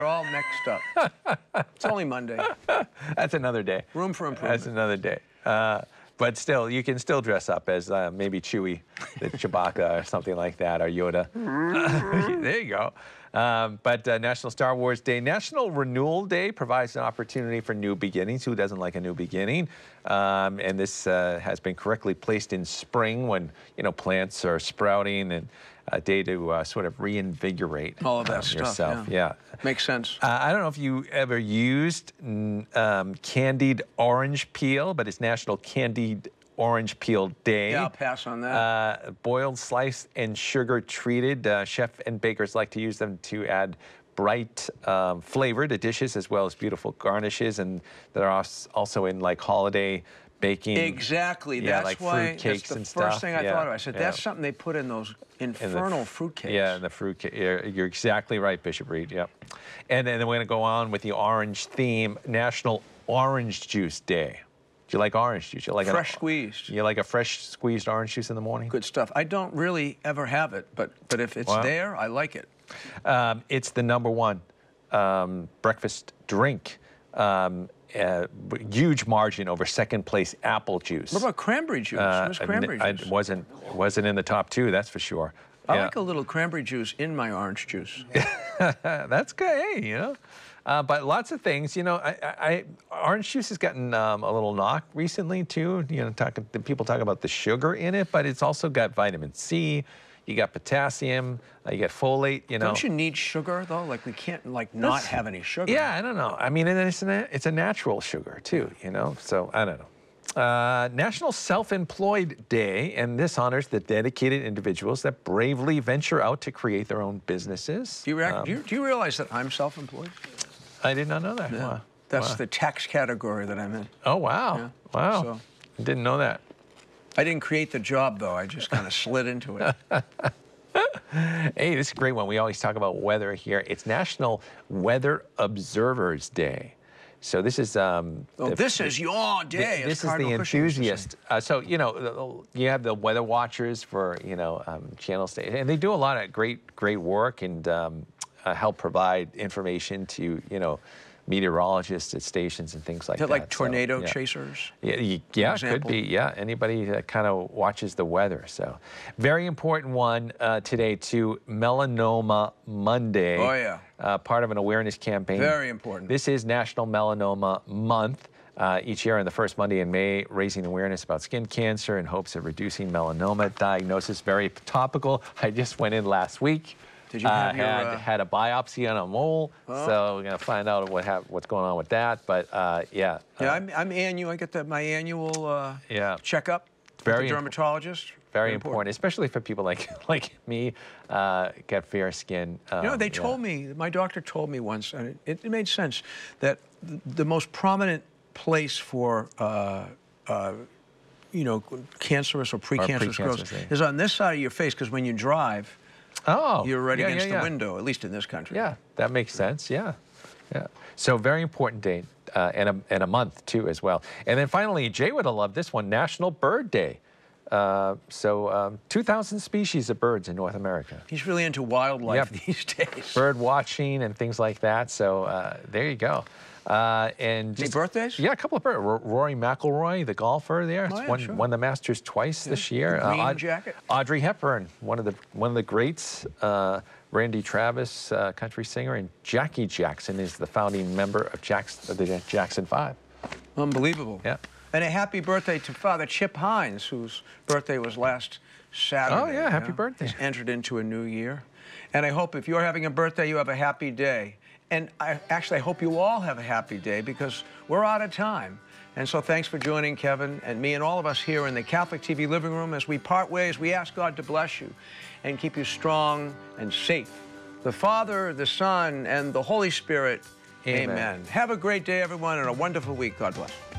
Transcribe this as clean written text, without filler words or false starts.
We're all mixed up. It's only Monday. That's another day. Room for improvement. That's another day. But still, you can still dress up as maybe Chewie, the Chewbacca or something like that, or Yoda. There you go. But National Star Wars Day. National Renewal Day provides an opportunity for new beginnings. Who doesn't like a new beginning? And this has been correctly placed in spring when, plants are sprouting, and a day to sort of reinvigorate all of that stuff, yourself. Yeah. Makes sense. I don't know if you ever used candied orange peel, but it's National Candied Orange Peel Day. Yeah, I'll pass on that. Boiled, sliced, and sugar treated. Chef and bakers like to use them to add bright flavor to dishes as well as beautiful garnishes, and they're also in like holiday baking. Exactly. Yeah, that's like why fruit cakes that's the and first stuff. thing I thought of. I said, that's something they put in those infernal fruit cakes. Yeah, in the fruit cake. You're exactly right, Bishop Reed. Yep. And then we're going to go on with the orange theme, National Orange Juice Day. Do you like orange juice? You like fresh squeezed. You like a fresh squeezed orange juice in the morning? Good stuff. I don't really ever have it, but if it's there, I like it. It's the #1 breakfast drink. Huge margin over second place apple juice. What about cranberry juice? What's cranberry juice? It wasn't in the top 2, that's for sure. I like a little cranberry juice in my orange juice. That's good, hey, but lots of things, orange juice has gotten a little knock recently too. People talk about the sugar in it, but it's also got vitamin C. You got potassium, you got folate, Don't you need sugar, though? Like, we can't, not have any sugar. Yeah, I don't know. I mean, it's a natural sugar, too, So, I don't know. National Self-Employed Day, and this honors the dedicated individuals that bravely venture out to create their own businesses. Do you realize that I'm self-employed? I did not know that. Yeah. Wow. That's the tax category that I'm in. Oh, wow. Yeah. Wow. So, I didn't know that. I didn't create the job, though. I just kind of slid into it. Hey, this is a great one. We always talk about weather here. It's National Weather Observers Day. So this is... this is your day. This is the enthusiast. So, you have the weather watchers for, channel stations. And they do a lot of great work and help provide information to, meteorologists at stations and things like that. Like tornado chasers? Yeah, could be. Yeah, anybody that kind of watches the weather. So, very important one today too. Melanoma Monday. Oh yeah. Part of an awareness campaign. Very important. This is National Melanoma Month. Each year on the first Monday in May, raising awareness about skin cancer in hopes of reducing melanoma diagnosis. Very topical. I just went in last week. Did you have had a biopsy on a mole, so we're gonna find out what's going on with that. But yeah. Yeah, I'm annual. I get my annual checkup. Very with the dermatologist. Very important, especially for people like me, get fair skin. They told me, my doctor told me once, and it made sense, that the most prominent place for cancerous or precancerous growths is on this side of your face, because when you drive, you're right against the window, at least in this country. Yeah, that makes sense. Yeah. So very important date, and a month too as well. And then finally, Jay would have loved this one, National Bird Day. 2,000 species of birds in North America. He's really into wildlife these days. Bird watching and things like that. So there you go. And any birthdays? Yeah, a couple of birds. Rory McIlroy, the golfer there, won the Masters twice this year. Green jacket. Audrey Hepburn, one of the greats. Randy Travis, country singer, and Jackie Jackson is the founding member of the Jackson 5. Unbelievable. Yeah. And a happy birthday to Father Chip Hines, whose birthday was last Saturday. Oh, yeah, happy birthday. He's entered into a new year. And I hope if you're having a birthday, you have a happy day. And I hope you all have a happy day, because we're out of time. And so thanks for joining Kevin and me and all of us here in the Catholic TV living room. As we part ways, we ask God to bless you and keep you strong and safe. The Father, the Son, and the Holy Spirit, amen. Have a great day, everyone, and a wonderful week. God bless.